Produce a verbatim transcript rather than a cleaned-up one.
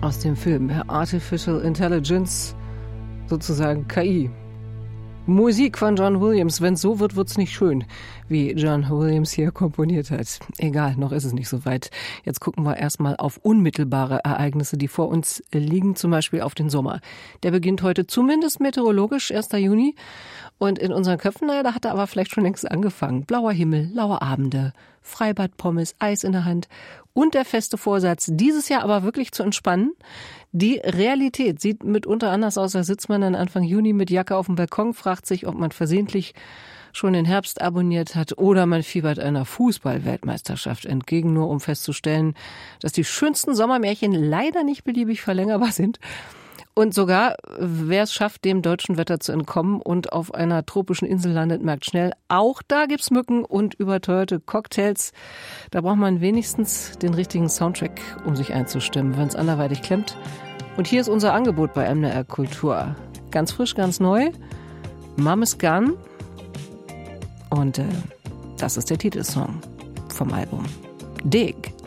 aus dem Film Artificial Intelligence, sozusagen K I. Musik von John Williams. Wenn es so wird, wird's nicht schön, wie John Williams hier komponiert hat. Egal, noch ist es nicht so weit. Jetzt gucken wir erstmal auf unmittelbare Ereignisse, die vor uns liegen, zum Beispiel auf den Sommer. Der beginnt heute zumindest meteorologisch, erster Juni. Und in unseren Köpfen, naja, da hat er aber vielleicht schon längst angefangen. Blauer Himmel, laue Abende, Freibad-Pommes, Eis in der Hand und der feste Vorsatz, dieses Jahr aber wirklich zu entspannen. Die Realität sieht mitunter anders aus. Da sitzt man dann Anfang Juni mit Jacke auf dem Balkon, fragt sich, ob man versehentlich schon den Herbst abonniert hat oder man fiebert einer Fußball-Weltmeisterschaft entgegen, nur um festzustellen, dass die schönsten Sommermärchen leider nicht beliebig verlängerbar sind. Und sogar, wer es schafft, dem deutschen Wetter zu entkommen und auf einer tropischen Insel landet, merkt schnell, auch da gibt's Mücken und überteuerte Cocktails. Da braucht man wenigstens den richtigen Soundtrack, um sich einzustimmen, wenn es anderweitig klemmt. Und hier ist unser Angebot bei M D R Kultur. Ganz frisch, ganz neu. Mom is Gone. Und äh, das ist der Titelsong vom Album. Dig.